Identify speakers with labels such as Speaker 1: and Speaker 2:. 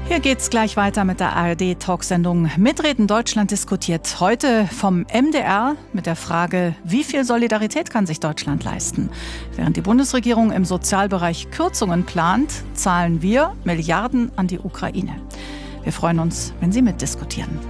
Speaker 1: Hier geht's gleich weiter mit der ARD-Talksendung Mitreden Deutschland diskutiert. Heute vom MDR mit der Frage, wie viel Solidarität kann sich Deutschland leisten? Während die Bundesregierung im Sozialbereich Kürzungen plant, zahlen wir Milliarden an die Ukraine. Wir freuen uns, wenn Sie mitdiskutieren.